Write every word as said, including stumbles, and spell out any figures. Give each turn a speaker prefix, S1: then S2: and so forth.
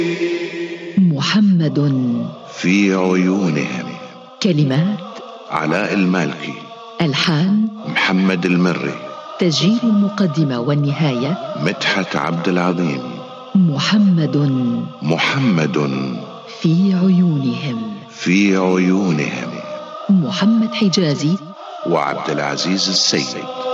S1: محمد
S2: في عيونهم.
S1: كلمات
S2: علاء المالكي.
S1: ألحان
S2: محمد المري.
S1: تسجيل المقدمة والنهاية
S2: مدحت عبد العظيم.
S1: محمد
S2: محمد
S1: في عيونهم.
S2: في عيونهم.
S1: محمد حجازي
S2: وعبد العزيز السيد.